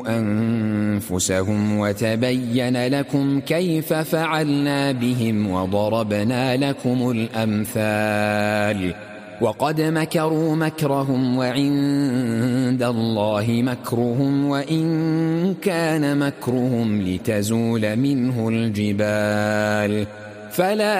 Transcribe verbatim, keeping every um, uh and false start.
أنفسهم وتبين لكم كيف فعلنا بهم وضربنا لكم الأمثال وقد مكروا مكرهم وعند الله مكرهم وإن كان مكرهم لتزول منه الجبال فلا